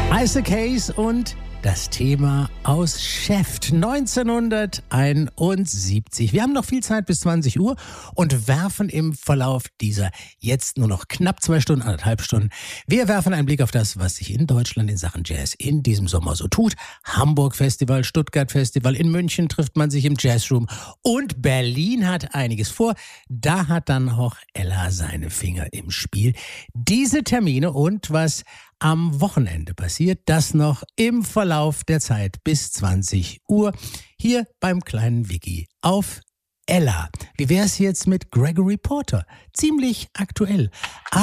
Isaac Hayes und das Thema aus Chef 1971. Wir haben noch viel Zeit bis 20 Uhr und werfen im Verlauf dieser jetzt nur noch knapp 2 Stunden, 1,5 Stunden, wir werfen einen Blick auf das, was sich in Deutschland in Sachen Jazz in diesem Sommer so tut. Hamburg Festival, Stuttgart Festival, in München trifft man sich im Jazzroom und Berlin hat einiges vor. Da hat dann auch Ella seine Finger im Spiel. Diese Termine und was am Wochenende passiert, das noch im Verlauf der Zeit bis 20 Uhr hier beim kleinen Wiki auf Ella. Wie wär's jetzt mit Gregory Porter? Ziemlich aktuell.